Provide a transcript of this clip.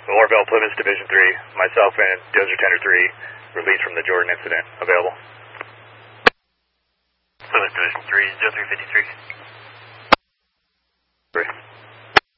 Orville, Plymouth Division 3, myself and Dozer Tender 3, released from the Jordan incident. Available. Plymouth Division 3, 0353.